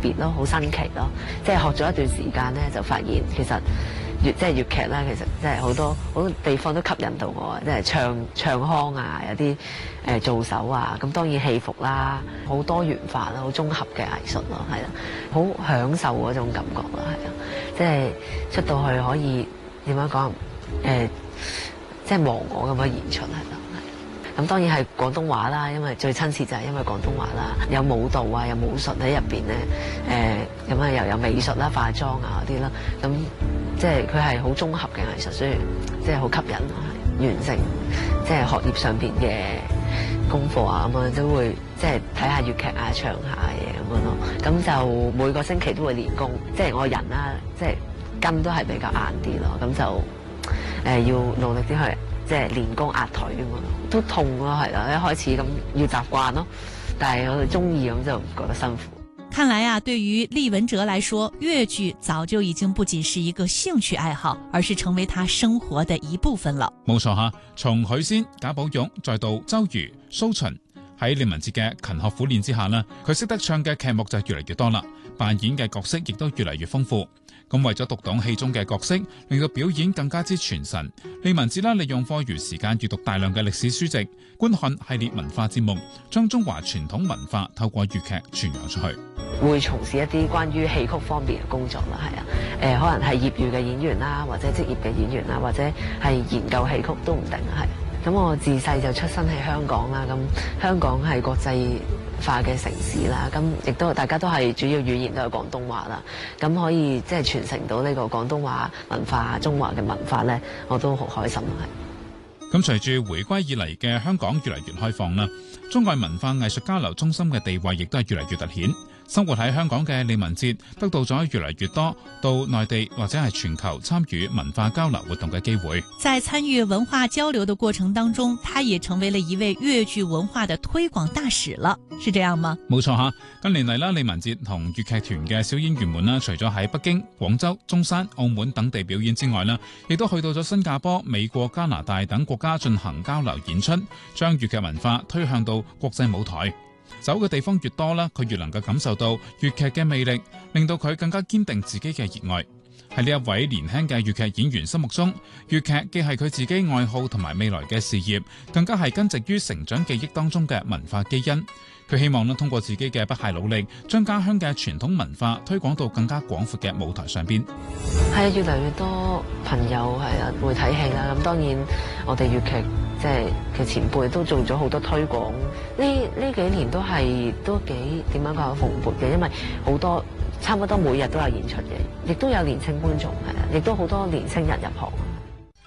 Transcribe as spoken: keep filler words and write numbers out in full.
別咯，好新奇咯。即係學咗一段時間咧，就發現其實粵即係粵劇啦，其實即係好多好多地方都吸引到我，即係唱唱腔啊，有啲誒做手啊，咁當然戲服啦，好多元化啦，好綜合嘅藝術咯，係啦，好享受嗰種感覺咯，係啊，即係出到去可以點樣講誒，即係忘我咁樣演出係啦。咁當然係廣東話啦，因為最親切就係因為廣東話啦，有舞蹈啊，有武術喺入邊咧，誒咁啊又有美術啦、化妝啊嗰啲啦，咁即係佢係好綜合嘅藝術，所以即係好吸引咯，係完成即係學業上邊嘅功課啊咁啊，都會即係睇下粵劇啊、唱下嘢咁樣咯，咁就每個星期都會練功，即係我人啦，即係筋都係比較硬啲咯，咁就誒、呃、要努力啲去。即係練功壓腿咁樣，都痛咯，係啦，一開始咁要習慣咯，但係我哋中意咁就唔覺得辛苦。 看來啊，對於厲文哲來說，粵劇早就已經不僅是一個興趣愛好，而是成為他生活的一部分了。 冇錯吓，從許仙、賈寶玉再到周瑜、蘇秦，喺厲文哲嘅勤學苦練之下呢，佢識得唱嘅劇目就越嚟越多啦，扮演嘅角色亦都越嚟越豐富。咁為咗讀懂戲中嘅角色，令到表演更加之傳神，厲文哲啦利用課餘時間閱讀大量嘅歷史書籍，觀看系列文化節目，將中華傳統文化透過粵劇傳揚出去。 會從事一啲關於戲曲方面嘅工作啦，係啊，誒、呃、可能係業餘嘅演員啦，或者職業嘅演員啦，或者係研究戲曲都唔定係。咁我自細就出生喺香港啦，咁香港係國際化嘅城市啦，咁亦都大家都係主要語言都係廣東話啦，咁可以即係傳承到呢個廣東話文化、中華嘅文化咧，我都好開心係。 咁隨住回歸以嚟嘅香港越嚟越開放啦，中外文化藝術交流中心嘅地位亦都係越嚟越突顯。生活喺香港嘅厲文哲得到咗越嚟越多到內地或者係全球參與文化交流活動嘅機會。 在參與文化交流的過程當中，他也成為了一位粵劇文化的推廣大使了，是這樣嗎？ 冇錯吓，近年嚟啦，厲文哲同粵劇團嘅小演員們啦，除咗喺北京、廣州、中山、澳門等地表演之外啦，亦都去到咗新加坡、美國、加拿大等國家進行交流演出，將粵劇文化推向到國際舞台。走嘅地方越多啦，佢越能夠感受到粵劇嘅魅力，令到佢更加堅定自己嘅熱愛。喺呢一位年輕嘅粵劇演員心目中，粵劇既係佢自己愛好同埋未來嘅事業，更加係根植於成長記憶當中嘅文化基因。佢希望呢，通過自己嘅不懈努力，將家鄉嘅傳統文化推廣到更加廣闊嘅舞台上邊。 係啊，越嚟越多朋友係啊會睇戲啦。咁當然我哋粵劇即係嘅前輩都做咗好多推廣。呢呢幾年都係都幾點樣講蓬勃嘅，因為好多差唔多每日都有演出嘅，亦都有年輕觀眾係啊，亦都好多年輕人入行。